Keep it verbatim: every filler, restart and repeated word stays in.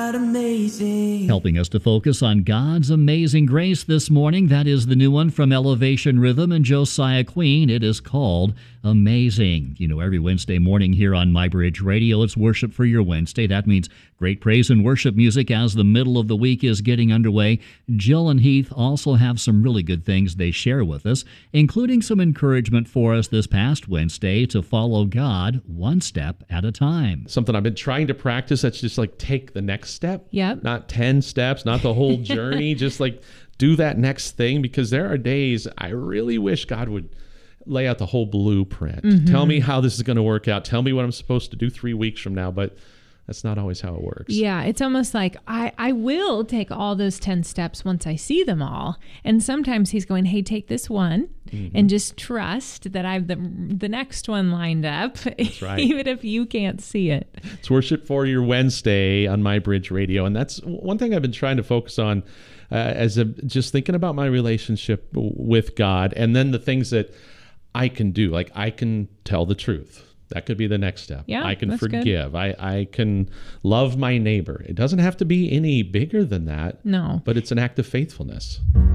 Amazing. Helping us to focus on God's amazing grace this morning, that is the new one from Elevation Rhythm and Josiah Queen. It is called Amazing. You know, every Wednesday morning here on MyBridge Radio, it's Worship for Your Wednesday. That means great praise and worship music as the middle of the week is getting underway. Jill and Heath also have some really good things they share with us, including some encouragement for us this past Wednesday to follow God one step at a time. Something I've been trying to practice, that's just like take the next step. Yep. Not ten steps, not the whole journey, just like do that next thing, because there are days I really wish God would lay out the whole blueprint. Mm-hmm. Tell me how this is going to work out. Tell me what I'm supposed to do three weeks from now, but that's not always how it works. Yeah, it's almost like I, I will take all those ten steps once I see them all. And sometimes he's going, hey, take this one mm-hmm. and just trust that I've the, the next one lined up, that's right. even if you can't see it. It's Worship for Your Wednesday on MyBridge Radio. And that's one thing I've been trying to focus on uh, as a, just thinking about my relationship with God, and then the things that I can do. Like I can tell the truth. That could be the next step. Yeah, I can that's forgive. I, I can love my neighbor. It doesn't have to be any bigger than that. No. But it's an act of faithfulness.